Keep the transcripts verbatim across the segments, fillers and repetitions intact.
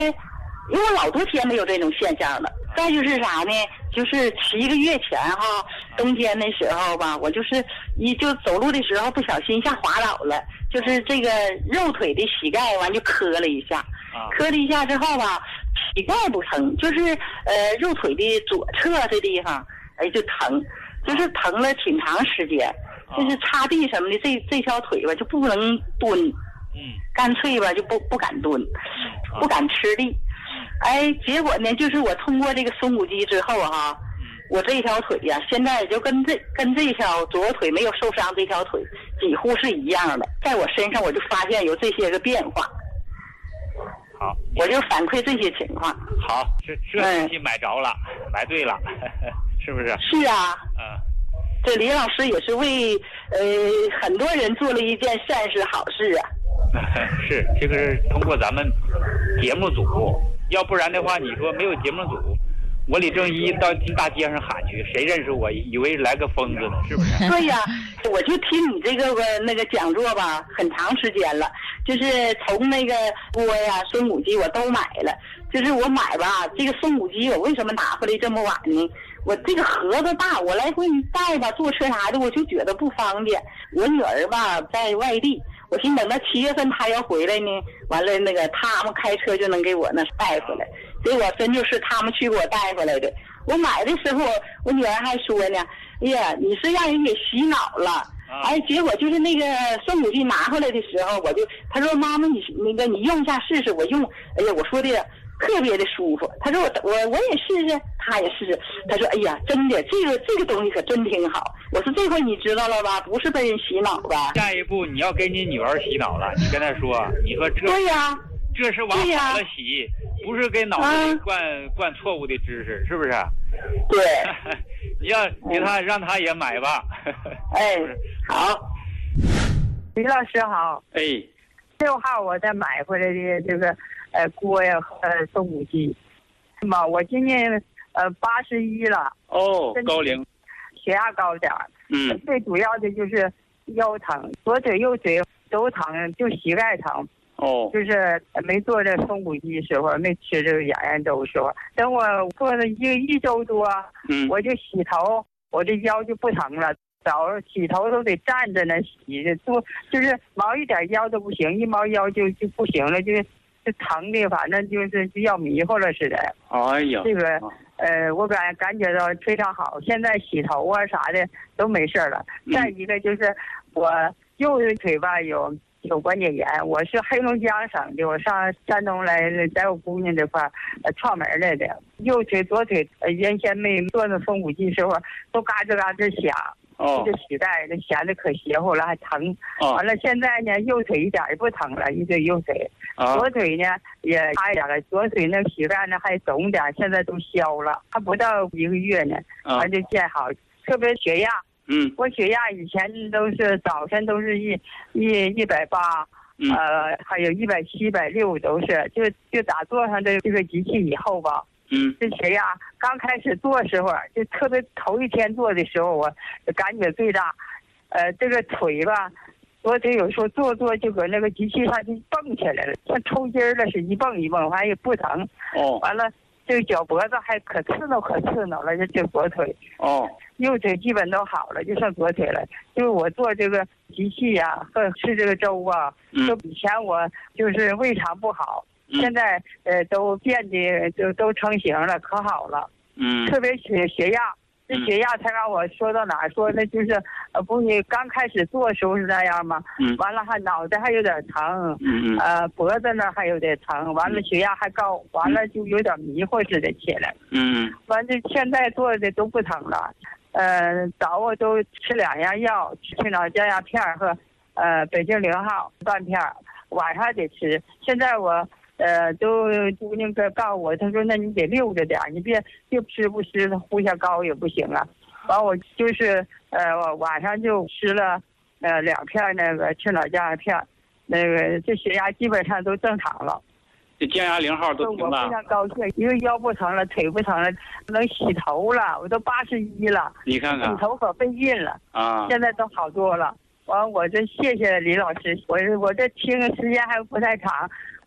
因为老多天没有这种现象了。再就是啥呢？就是七个月前哈，冬天的时候吧，我就是一就走路的时候不小心一下滑倒了，就是这个肉腿的膝盖完就磕了一下，磕了一下之后吧，膝盖不疼，就是呃肉腿的左侧这地方，哎就疼，就是疼了挺长时间，就是擦地什么的，这这条腿吧就不能蹲，嗯，干脆吧就不不敢蹲，不敢吃力。哎，结果呢，就是我通过这个松骨肌之后哈、啊，我这条腿呀、啊，现在就跟这跟这条左腿没有受伤这条腿几乎是一样的，在我身上我就发现有这些个变化。 好， 我就反馈这些情况。 好，这这东西买着了，嗯、买对了，是不是？ 是啊。 嗯。 这李老师也是为呃很多人做了一件善事好事啊。 是，这个是通过咱们节目组。要不然的话，你说没有节目组，我李正一到大街上喊去，谁认识我？以为来个疯子呢，是不是？ 对呀、啊，我就听你这个那个讲座吧，很长时间了，就是从那个锅呀、松骨鸡我都买了。就是我买吧，这个松骨鸡我为什么拿回来这么晚呢？我这个盒子大，我来回带吧，坐车啥的，我就觉得不方便。我女儿吧在外地。我寻等到七月份他要回来呢，完了那个他们开车就能给我那带回来，结果真就是他们去给我带回来的。我买的时候，我女儿还说呢，哎呀，你是让人给洗脑了。哎，结果就是那个松骨鸡拿回来的时候，我就他说妈妈你那个你用一下试试，我用，哎呀，我说的特别的舒服。他说我我我也试试，他也试试。他说哎呀，真的这个这个东西可真挺好。我说这回你知道了吧？不是被人洗脑吧？ 下一步你要给你女儿洗脑了，你跟她说，你说这对呀、啊， 这是往好了洗，不是给脑子里灌、啊、灌错误的知识，是不是？ 对， 你要给她、嗯、让她也买吧。 哎，好， 李老师好。 哎， 六号我再买回来的这个呃锅呀呃松骨鸡，妈，我今年呃八十一了。 哦，高龄， 血压高点儿。 嗯， 最主要的就是腰疼，左腿右腿都疼，就膝盖疼。 哦， 就是没做这松骨鸡时候，没吃这个养元粥时候，等我做了一一周多， 嗯， 我就洗头，我这腰就不疼了。早上洗头都得站着呢洗，做就是毛一点腰都不行，一毛腰就就不行了，就就疼的，反正就是就要迷糊了似的。 哎呀， 这个呃，我感感觉到非常好，现在洗头啊啥的都没事了。 嗯、 再一个就是我右腿吧有有关节炎，我是黑龙江省的，我上山东来在我姑娘这块呃串门来的。右腿左腿呃原先没做那松骨鸡时候都嘎吱嘎吱响。 哦， 这膝盖那闲的可邪乎了，还疼。哦，完了现在呢，右腿一点也不疼了，一对右腿。哦，左腿呢也差一点了，左腿那膝盖呢还肿点，现在都消了，还不到一个月呢，完、哦、就见好。特别血压， 嗯， 我血压以前都是早晨都是一一一百八，呃，还有一百七、一百六都是，就就打坐上这这个机器以后吧。 嗯， 这血压刚开始做的时候，就特别头一天做的时候，我感觉最大。呃，这个腿吧，左腿有时候做做就搁那个机器上就蹦起来了，像抽筋了是一蹦一蹦，完也不疼。 哦， 完了这个脚脖子还可刺挠可刺挠了，就这左腿。 哦， 右腿基本都好了，就剩左腿了。就是我做这个机器呀、啊，和吃这个粥啊， 嗯， 就以前我就是胃肠不好。现在呃都变得就都成型了，可好了。 嗯， 特别血血压，这血压才让我说到哪儿说，那就是呃不你刚开始做的时候是那样吗？ 嗯， 完了还脑袋还有点疼， 嗯嗯， 呃脖子那还有点疼，完了血压还高，完了就有点迷糊似的起来。 嗯， 完了现在做的都不疼了，呃早我都吃两样药，吃脑降压片和呃北京零号半片，晚上得吃。现在我。呃，都姑娘哥告诉我，他说那你得溜着点，你别别吃不吃，呼下高也不行啊。完我就是呃晚上就吃了呃两片那个吃脑降压片，那个这血压基本上都正常了。 这降压零号都停了。 我非常高兴，因为腰不疼了，腿不疼了，能洗头了，我都八十一了。 你看看， 洗头可费劲了啊， 现在都好多了。完我这谢谢李老师，我我这听的时间还不太长。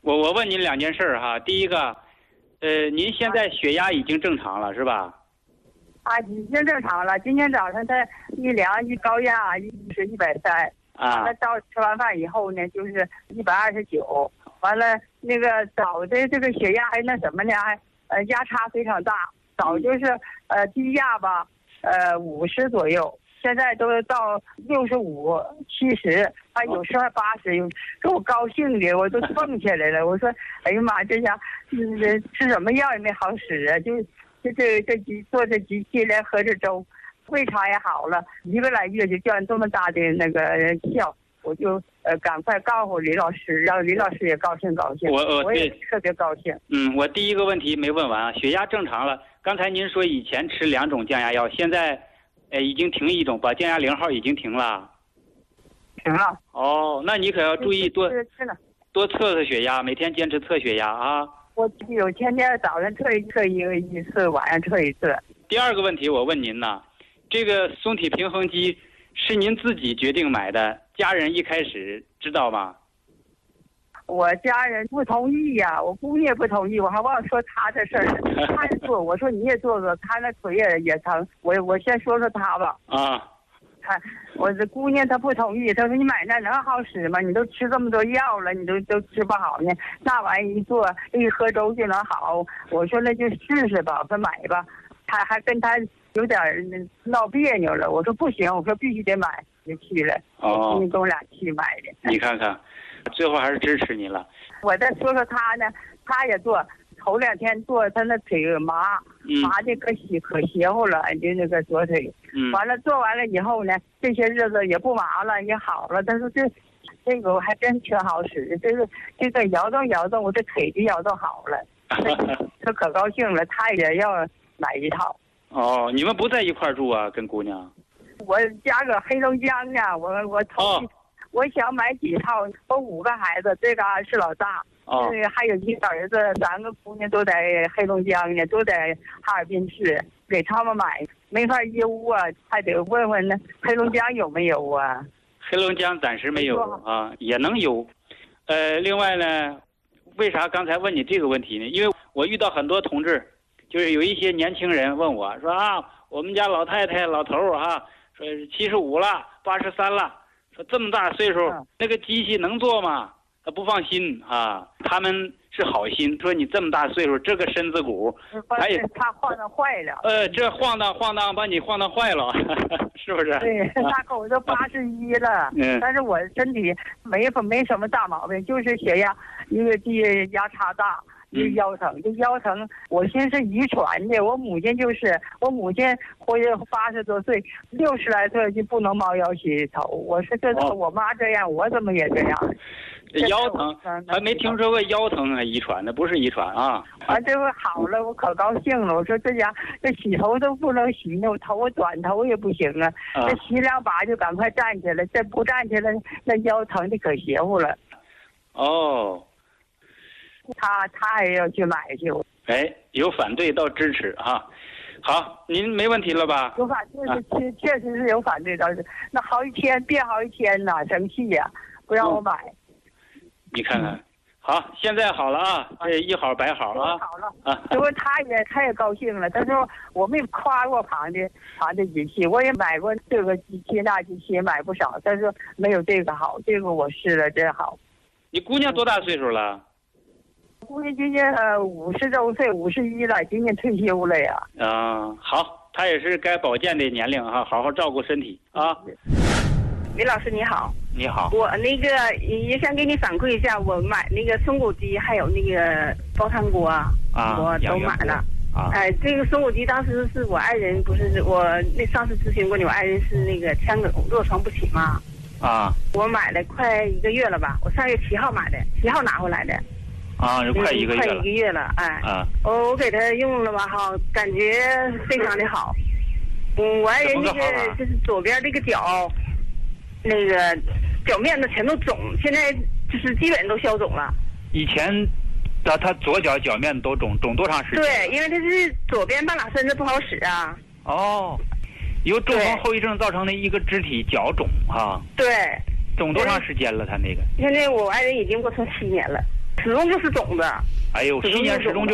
我我问您两件事儿哈，第一个，呃，您现在血压已经正常了是吧？ 啊，已经正常了。今天早上他一量一高压一是一百三， 啊， 完了到吃完饭以后呢，就是一百二十九。完了那个早的这个血压还那什么呢？还呃压差非常大，早就是呃低压吧，呃五十左右。现在都到六十五、七十，还有时候八十，有给我高兴的，我都蹦起来了。我说：“哎呀妈，这下，嗯，吃什么药也没好使啊！就就这这机做这机器连喝着粥，胃肠也好了，一个来月就见这么大的那个效，我就呃赶快告诉李老师，让李老师也高兴高兴。 我我我也特别高兴。 嗯，我第一个问题没问完啊，血压正常了。刚才您说以前吃两种降压药，现在。呃，已经停一种，把降压零号已经停了， 停了。 哦，那你可要注意多多测测血压，每天坚持测血压啊。 我有天天早上测一测一个一次，晚上测一次。 第二个问题，我问您呢，这个松体平衡机是您自己决定买的，家人一开始知道吗？ 我家人不同意呀、啊，我姑娘不同意，我还忘说她的事儿了。她做，我说你也做做，她那腿也也疼。我我先说说她吧。 啊。 她，我这姑娘她不同意，她说你买那能好使吗？你都吃这么多药了，你都都治不好呢。那玩意一做，一喝粥就能好。我说那就试试吧，说买吧。她还跟她有点闹别扭了。我说不行，我说必须得买，就去了。 哦。 你跟我俩去买的。 你看看。最后还是支持你了。 我再说说他呢，他也做，头两天做他那腿麻， 嗯、 麻的可邪可邪乎了，就那个左腿。 嗯。 完了做完了以后呢，这些日子也不麻了，也好了。他说这这个我还真挺好使，这个这个摇动摇动，我这腿就摇动好了。他可高兴了，他也要买一套。 哦，你们不在一块住啊，跟姑娘？ 我家搁黑龙江呢，我我头。 哦我想买几套，我五个孩子，这个是老大， 哦， 还有一个儿子，三个姑娘都在黑龙江呢，都在哈尔滨市，给他们买没法邮啊，还得问问呢，黑龙江有没有啊？ 黑龙江暂时没有啊，也能有。呃，另外呢，为啥刚才问你这个问题呢？因为我遇到很多同志，就是有一些年轻人问我说啊，我们家老太太、老头儿哈，说七十五了，八十三了。说这么大岁数，那个机器能做吗？他不放心啊。他们是好心，说你这么大岁数，这个身子骨， 他也怕晃荡坏了。 呃，这晃荡晃荡把你晃荡坏了，是不是？ 对，大狗都八十一了， 嗯， 但是我身体没没什么大毛病，就是血压一个低压差大。就腰疼，这腰疼，我寻思是遗传的。我母亲就是，我母亲活跃八十多岁，六十来岁就不能猫腰洗头。我说这哦、 我妈这样，我怎么也这样？ 腰疼还没听说过腰疼还遗传的，不是遗传啊。 啊，这回好了，我可高兴了。我说这家这洗头都不能洗，那我头短头也不行啊。 啊这洗两把就赶快站起来，这不站起来，那腰疼的可邪乎了。 哦。 他他也要去买去， 哎，有反对到支持哈。好，您没问题了吧？ 有反对是确、啊、确实是有反对，倒是那好几天憋好几天呐，生气呀、啊，不让我买。 嗯、你看看，好，现在好了啊，这一好百好啊。 好了啊，结果他也他也高兴了，他说我没夸过旁的旁的机器，我也买过这个机器那机器也买不少，但是没有这个好，这个我试了真好。 你姑娘多大岁数了？ 姑娘今年呃五十周岁，五十一了，今年退休了呀。 啊，好，她也是该保健的年龄哈，好好照顾身体啊。 李老师你好。 你好。 我那个也想给你反馈一下，我买那个松果机还有那个煲汤锅啊，我都买了。 啊。 哎，这个松果机当时是我爱人，不是我那上次咨询过你，我爱人是那个腔梗卧床不起嘛。 啊。 我买了快一个月了吧，我上月七号买的，七号拿回来的。 啊，就快一个月了。 快一个月了，哎。 啊。 我我给他用了吧哈，感觉非常的好。嗯，我爱人那个就是左边这个脚，那个脚面子全都肿，现在就是基本都消肿了。 以前，他他左脚脚面都肿，肿多长时间？ 对，因为他是左边半拉身子不好使啊。 哦，由中风后遗症造成的一个肢体脚肿啊。 对。 肿多长时间了？他那个？ 现在我爱人已经卧床七年了。 始终就是肿的。 哎呦，十年始终就